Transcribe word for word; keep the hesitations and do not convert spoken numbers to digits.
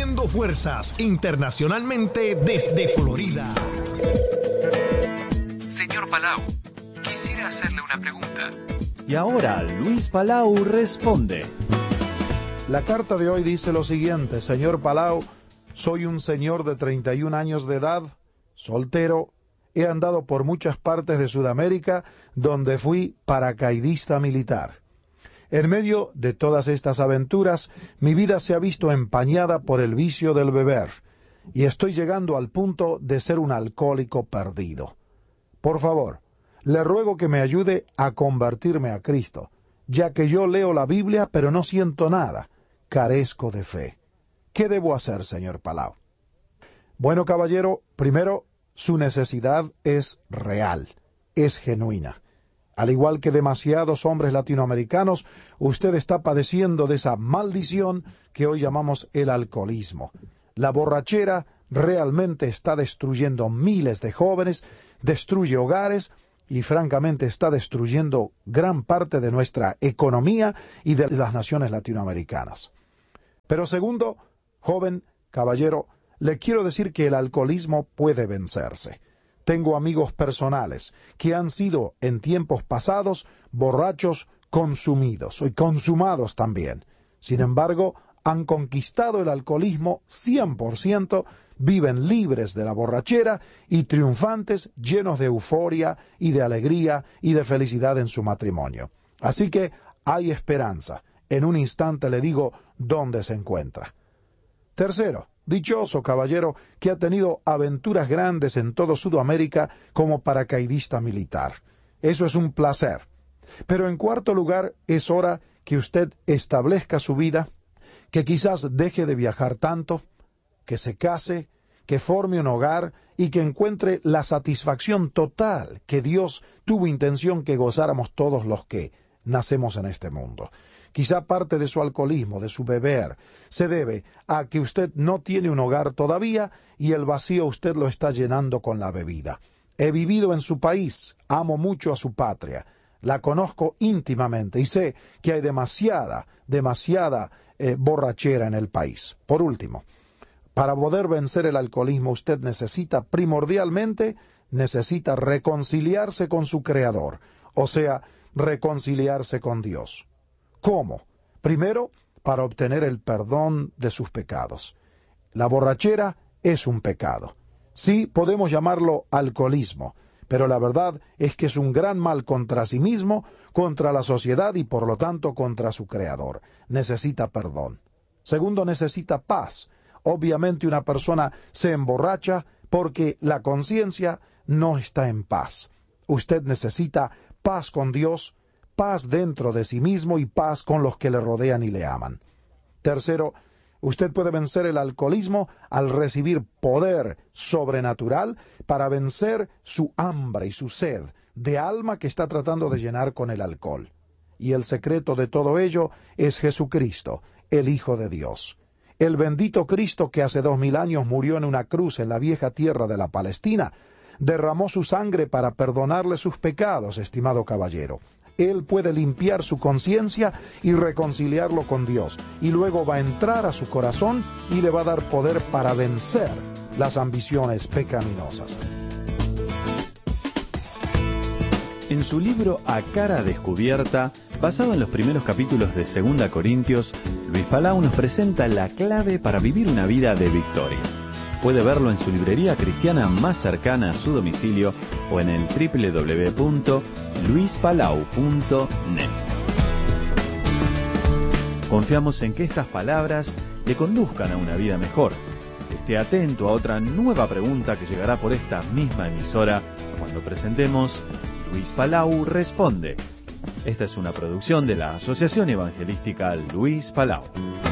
Uniendo fuerzas internacionalmente desde Florida. Señor Palau, quisiera hacerle una pregunta. Y ahora Luis Palau responde. La carta de hoy dice lo siguiente: señor Palau, soy un señor de treinta y un años de edad, soltero. He andado por muchas partes de Sudamérica, donde fui paracaidista militar. En medio de todas estas aventuras, mi vida se ha visto empañada por el vicio del beber, y estoy llegando al punto de ser un alcohólico perdido. Por favor, le ruego que me ayude a convertirme a Cristo, ya que yo leo la Biblia, pero no siento nada. Carezco de fe. ¿Qué debo hacer, señor Palau? Bueno, caballero, primero, su necesidad es real, es genuina. Al igual que demasiados hombres latinoamericanos, usted está padeciendo de esa maldición que hoy llamamos el alcoholismo. La borrachera realmente está destruyendo miles de jóvenes, destruye hogares y francamente está destruyendo gran parte de nuestra economía y de las naciones latinoamericanas. Pero segundo, joven, caballero, le quiero decir que el alcoholismo puede vencerse. Tengo amigos personales que han sido en tiempos pasados borrachos consumidos y consumados también. Sin embargo, han conquistado el alcoholismo cien por ciento, viven libres de la borrachera y triunfantes, llenos de euforia y de alegría y de felicidad en su matrimonio. Así que hay esperanza. En un instante le digo dónde se encuentra. Tercero, dichoso caballero que ha tenido aventuras grandes en todo Sudamérica como paracaidista militar. Eso es un placer. Pero en cuarto lugar, es hora que usted establezca su vida, que quizás deje de viajar tanto, que se case, que forme un hogar y que encuentre la satisfacción total que Dios tuvo intención que gozáramos todos los que nacemos en este mundo. Quizá parte de su alcoholismo, de su beber, se debe a que usted no tiene un hogar todavía y el vacío usted lo está llenando con la bebida. He vivido en su país, amo mucho a su patria, la conozco íntimamente y sé que hay demasiada, demasiada eh, borrachera en el país. Por último, para poder vencer el alcoholismo usted necesita primordialmente, necesita reconciliarse con su Creador, o sea, reconciliarse con Dios. ¿Cómo? Primero, para obtener el perdón de sus pecados. La borrachera es un pecado. Sí, podemos llamarlo alcoholismo, pero la verdad es que es un gran mal contra sí mismo, contra la sociedad y por lo tanto contra su Creador. Necesita perdón. Segundo, necesita paz. Obviamente una persona se emborracha porque la conciencia no está en paz. Usted necesita paz con Dios, paz dentro de sí mismo y paz con los que le rodean y le aman. Tercero, usted puede vencer el alcoholismo al recibir poder sobrenatural para vencer su hambre y su sed de alma que está tratando de llenar con el alcohol. Y el secreto de todo ello es Jesucristo, el Hijo de Dios. El bendito Cristo que hace dos mil años murió en una cruz en la vieja tierra de la Palestina, derramó su sangre para perdonarle sus pecados, estimado caballero. Él puede limpiar su conciencia y reconciliarlo con Dios, y luego va a entrar a su corazón y le va a dar poder para vencer las ambiciones pecaminosas. En su libro A Cara Descubierta, basado en los primeros capítulos de Segunda Corintios, Luis Palau nos presenta la clave para vivir una vida de victoria. Puede verlo en su librería cristiana más cercana a su domicilio o en el doble u doble u doble u punto luis palau punto net. Confiamos en que estas palabras le conduzcan a una vida mejor. Esté atento a otra nueva pregunta que llegará por esta misma emisora cuando presentemos Luis Palau Responde. Esta es una producción de la Asociación Evangelística Luis Palau.